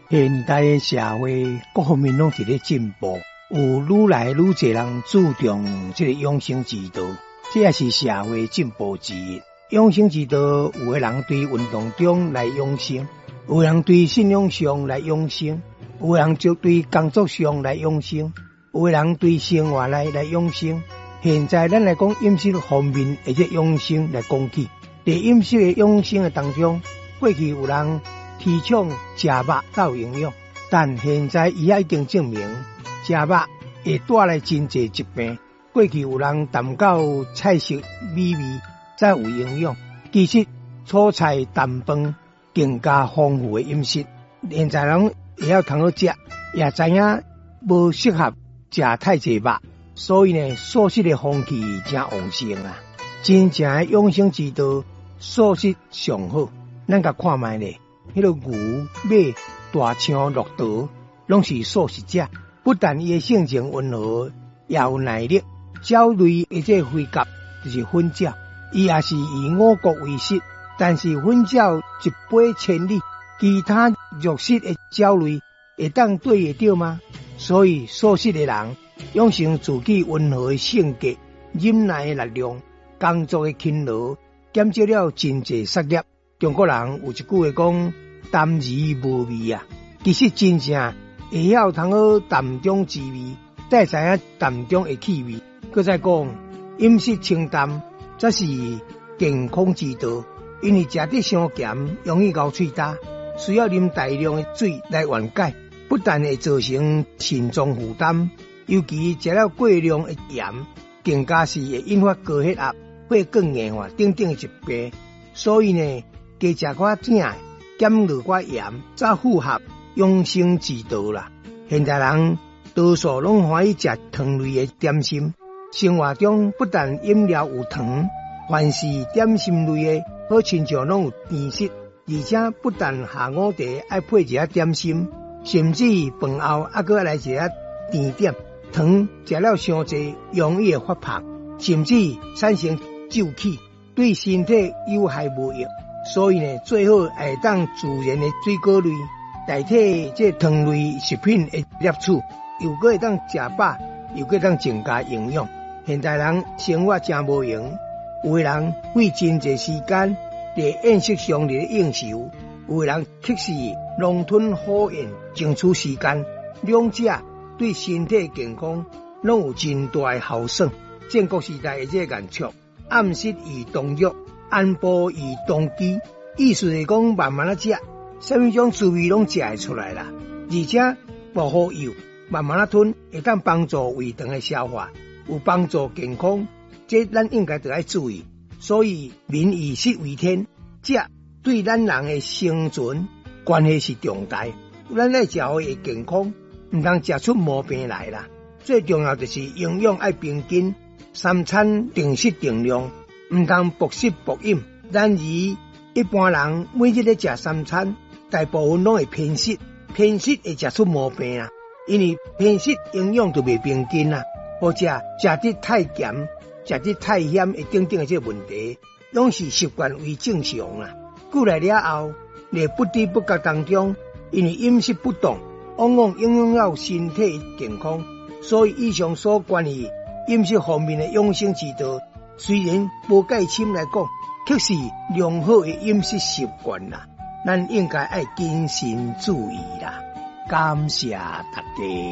现代的社会各方面拢伫咧进步，有愈来愈侪人注重这个养生之道，这也是社会进步之一。养生之道，有的人对运动中来养生，有的人对信仰上来养生，有的人就对工作上来养生，有的人对生活来养生。现在咱来讲饮食方面或者养生来讲起，在饮食的养生的当中，过去有人提倡食肉较有营养，但现在伊也已经证明食肉会带来真侪疾病。过去有人谈到菜色美味才有营养，其实蔬菜淡饭更加丰富的饮食。现在人也要通好食，也知影无适合食太侪肉，所以呢，素食的风气真旺盛啊！真正的养生之道，素食上好。咱甲看卖咧。迄个牛、马、大象、骆驼，拢是素食者。不但伊的性情温和，也有耐力。鸟类或者飞鴿就是粉鸟，伊也是以五谷为食。但是粉鸟一飞千里，其他肉食的鸟类会当对得到吗？所以素食的人养成自己温和的性格、忍耐的力量、工作的勤劳，减少了真侪杀业。中国人有一句话讲，淡而无味啊。其实真正会晓通好淡中滋味，才知影淡中的气味。搁再讲，饮食清淡才是健康之道。因为食得伤咸，容易咬喙焦，需要啉大量的水来缓解，不但会造成肾脏负担，尤其食了过量的盐，更加是会引发高血压、血管硬化等等的疾病。所以呢，加食寡正的，减落寡盐，才符合养生之道啦。现代人多数拢欢喜食糖类的点心，生活中不但饮料有糖，凡是点心类的，好亲像拢有甜食，而且不但下午茶爱配一下点心，甚至饭后还搁来一下甜点。糖食了伤济，容易发胖，甚至产生皱气，对身体有害无益。所以呢，最好会当自然的水果类代替这糖类食品的摄取，又可会当食饱，又可会当增加营养。现代人生活真无闲，有的人费真侪时间在宴席上咧应酬，有的人却是狼吞虎咽争取时间，两者对身体健康拢有真大的效损。战国时代的这个谚语，暗食以动肉，安步以动机，意思是讲慢慢啊食，什么种滋味拢食会出来啦，而且不好油，慢慢啊吞，会当帮助胃肠的消化，有帮助健康，这咱应该得要注意。所以民以食为天，食对咱人的生存关系是重大。咱来食会健康，唔通食出毛病来啦。最重要就是营养爱平均，三餐定时定量，唔通暴食暴饮。然而一般人每日咧食三餐，大部分拢会偏食，偏食会食出毛病啊。因为偏食营养就袂平均啊，或者食得太咸、食得太咸的等等的这问题，拢是习惯为正常啊。过来了后，在不知不觉当中，因为饮食不当，往往影响到身体健康。所以以上所关于饮食方面的养生之道，虽然无介深来讲，却是良好的饮食习惯啦。咱应该爱谨慎注意啦。感谢大家。